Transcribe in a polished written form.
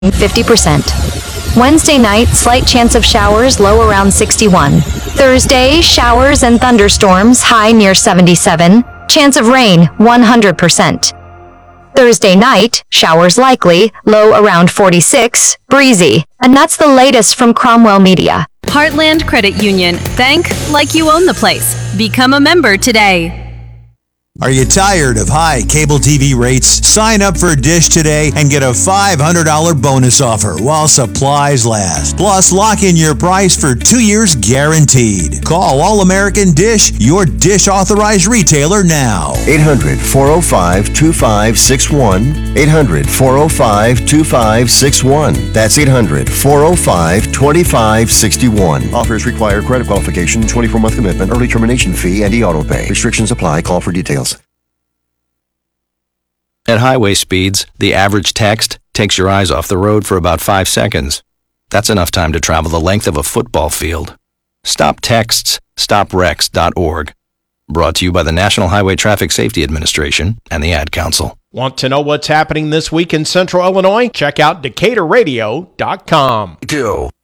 50%. Wednesday night, slight chance of showers, low around 61. Thursday, showers and thunderstorms, high near 77. Chance of rain, 100%. Thursday night, showers likely, low around 46, breezy. And that's the latest from Cromwell Media. Heartland Credit Union. Bank like you own the place. Become a member today. Are you tired of high cable TV rates? Sign up for Dish today and get a $500 bonus offer while supplies last. Plus, lock in your price for 2 years guaranteed. Call All-American Dish, your Dish authorized retailer now. 800-405-2561. 800-405-2561. That's 800-405-2561. Offers require credit qualification, 24-month commitment, early termination fee, and e-auto pay. Restrictions apply. Call for details. At highway speeds, the average text takes your eyes off the road for about 5 seconds. That's enough time to travel the length of a football field. Stop texts, stopwrecks.org. Brought to you by the National Highway Traffic Safety Administration and the Ad Council. Want to know what's happening this week in Central Illinois? Check out DecaturRadio.com.